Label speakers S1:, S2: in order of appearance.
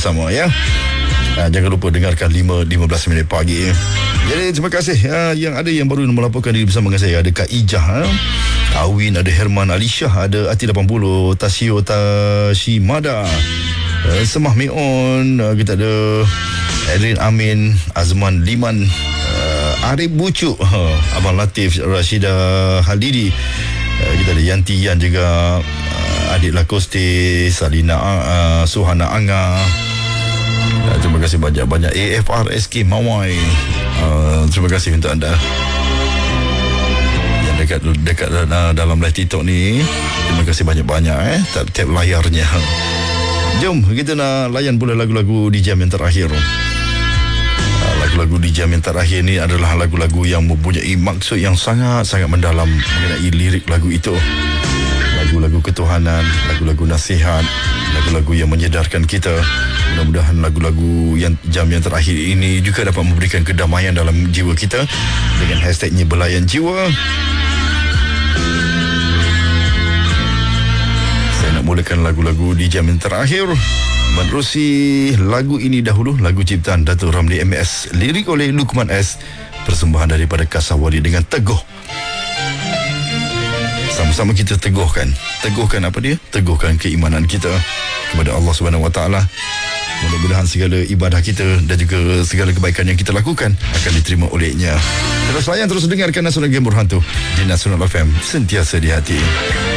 S1: bersama ya. Jangan lupa dengarkan 5:15 minit pagi. Jadi terima kasih yang baru melaporkan diri bersama dengan saya. Ada Kak Ijah, Awin, ada Herman Alishah, ada Ati 80, Tasio Tashimada, Semah Meon, kita ada Edrin Amin, Azman Liman, Arif Bucuk, Abang Latif, Rashida Halidi, kita ada Yanti Yan juga, Adik Lakoste, Salina Suhana Anga. Terima kasih banyak-banyak. AFR SK Mawai, terima kasih untuk anda yang dekat dalam live TikTok ni. Terima kasih banyak-banyak tap layarnya. Jom kita nak layan pula lagu-lagu di jam yang terakhir. Lagu-lagu di jam yang terakhir ni adalah lagu-lagu yang mempunyai maksud yang sangat-sangat mendalam mengenai lirik lagu itu. Lagu-lagu ketuhanan, lagu-lagu nasihat, lagu-lagu yang menyedarkan kita. Mudah-mudahan lagu-lagu yang jam yang terakhir ini juga dapat memberikan kedamaian dalam jiwa kita dengan hashtagnya Belayan Jiwa. Saya nak mulakan lagu-lagu di jam yang terakhir menerusi lagu ini dahulu, lagu ciptaan Datuk Ramli MS, lirik oleh Lukman S, persembahan daripada Kasawari dengan Teguh. Sama-sama kita teguhkan apa dia? Teguhkan keimanan kita kepada Allah Subhanahu Wa Taala. Mudah-mudahan segala ibadah kita dan juga segala kebaikan yang kita lakukan akan diterima olehnya. Terus layan, terus dengarkan Nasional Game Berhantu di Nasional FM, sentiasa di hati.